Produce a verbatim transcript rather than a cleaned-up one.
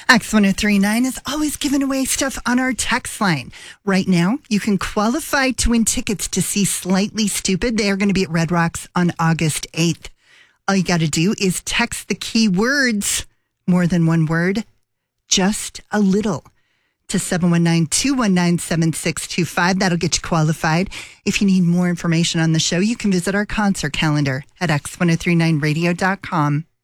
X one oh three point nine is always giving away stuff on our text line. Right now, you can qualify to win tickets to see Slightly Stoopid. They are going to be at Red Rocks on August eighth. All you got to do is text the key words, more than one word, just a little, to seven one nine, two one nine, seven six two five. That'll get you qualified. If you need more information on the show, you can visit our concert calendar at x ten thirty-nine radio dot com.